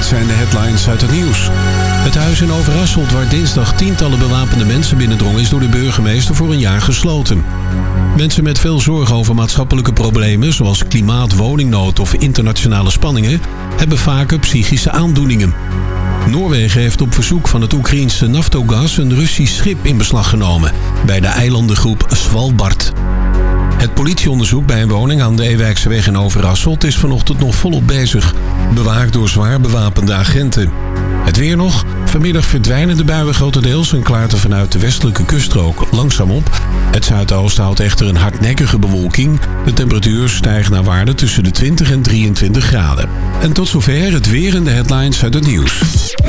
dit zijn de headlines uit het nieuws. Het huis in Overasselt, waar dinsdag tientallen bewapende mensen binnendrongen, is door de burgemeester voor een jaar gesloten. Mensen met veel zorgen over maatschappelijke problemen, zoals klimaat, woningnood of internationale spanningen, hebben vaker psychische aandoeningen. Noorwegen heeft op verzoek van het Oekraïense Naftogaz een Russisch schip in beslag genomen bij de eilandengroep Svalbard. Het politieonderzoek bij een woning aan de Ewijkseweg in Overasselt is vanochtend nog volop bezig, bewaakt door zwaar bewapende agenten. Het weer nog. Vanmiddag verdwijnen de buien grotendeels en klaart er vanuit de westelijke kuststrook langzaam op. Het zuidoosten houdt echter een hardnekkige bewolking. De temperatuur stijgt naar waarde tussen de 20 en 23 graden. En tot zover het weer en de headlines uit het nieuws.